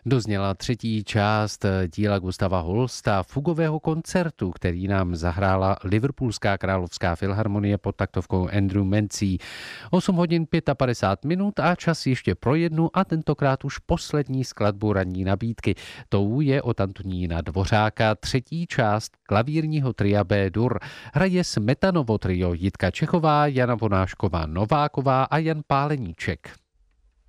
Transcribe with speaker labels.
Speaker 1: Dozněla třetí část díla Gustava Holsta, fugového koncertu, který nám zahrála Liverpoolská královská filharmonie pod taktovkou Andrew Mancy. 8 hodin 55 minut a čas ještě pro jednu a tentokrát už poslední skladbu ranní nabídky. Tou je od Antonína Dvořáka třetí část klavírního tria B-dur. Hraje Smetanovo trio Jitka Čechová, Jana Vonášková Nováková a Jan Páleníček.